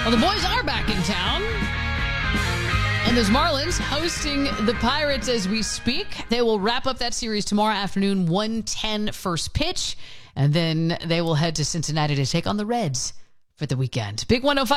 Well, the boys are back in town. And those Marlins hosting the Pirates as we speak. They will wrap up that series tomorrow afternoon, 1:10 first pitch. And then they will head to Cincinnati to take on the Reds for the weekend. Big 105.